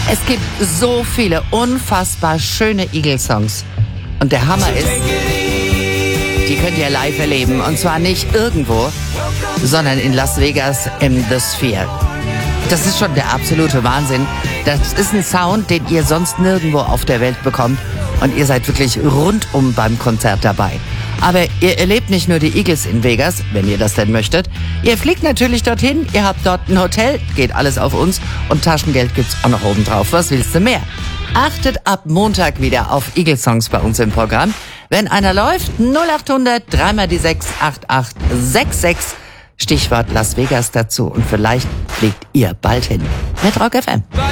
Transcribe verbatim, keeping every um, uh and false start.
Es gibt so viele unfassbar schöne Eagles-Songs. Und der Hammer ist, die könnt ihr live erleben. Und zwar nicht irgendwo, sondern in Las Vegas im The Sphere. Das ist schon der absolute Wahnsinn. Das ist ein Sound, den ihr sonst nirgendwo auf der Welt bekommt. Und ihr seid wirklich rundum beim Konzert dabei. Aber ihr erlebt nicht nur die Eagles in Vegas, wenn ihr das denn möchtet. Ihr fliegt natürlich dorthin, ihr habt dort ein Hotel, geht alles auf uns und Taschengeld gibt's auch noch oben drauf. Was willst du mehr? Achtet ab Montag wieder auf Eagles-Songs bei uns im Programm. Wenn einer läuft, null acht hundert, drei mal die sechs, acht acht sechs sechs, Stichwort Las Vegas dazu und vielleicht fliegt ihr bald hin. Mit Rock F M.